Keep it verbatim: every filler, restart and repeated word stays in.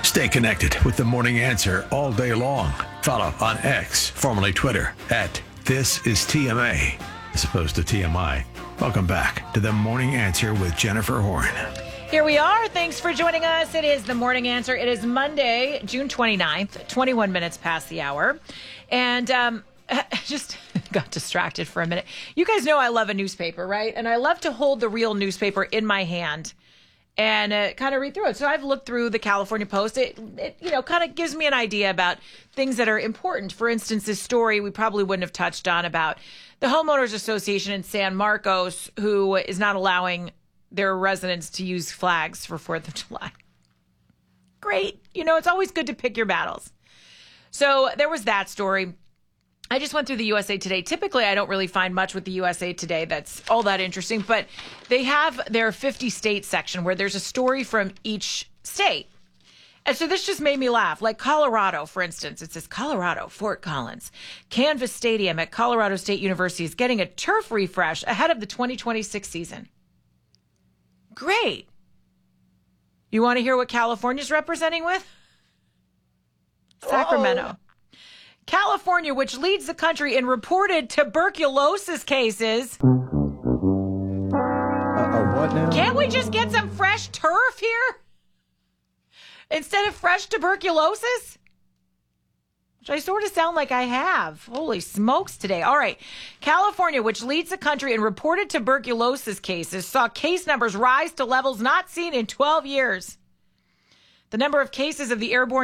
Stay connected with The Morning Answer all day long. Follow on X, formerly Twitter, at This Is T M A, as opposed to T M I. Welcome back to The Morning Answer with Jennifer Horn. Here we are. Thanks for joining us. It is The Morning Answer. It is Monday, June twenty-ninth, twenty-one minutes past the hour. And um, I just got distracted for a minute. You guys know I love a newspaper, right? And I love to hold the real newspaper in my hand and uh, kind of read through it. So I've looked through the California Post. It, it you know, kind of gives me an idea about things that are important. For instance, this story we probably wouldn't have touched on about the Homeowners Association in San Marcos, who is not allowing their residents to use flags for fourth of July. Great. You know, it's always good to pick your battles. So there was that story. I just went through the U S A Today. Typically, I don't really find much with the U S A Today that's all that interesting, but they have their fifty state section where there's a story from each state. And so this just made me laugh. Like Colorado, for instance, it says Colorado, Fort Collins. Canvas Stadium at Colorado State University is getting a turf refresh ahead of the twenty twenty-six season. Great. You want to hear what California's representing with? Sacramento. Oh. California, which leads the country in reported tuberculosis cases. Uh, uh, what now? Can't we just get some fresh turf here? Instead of fresh tuberculosis? Which I sort of sound like I have. Holy smokes today. All right. California, which leads the country in reported tuberculosis cases, saw case numbers rise to levels not seen in twelve years. The number of cases of the airborne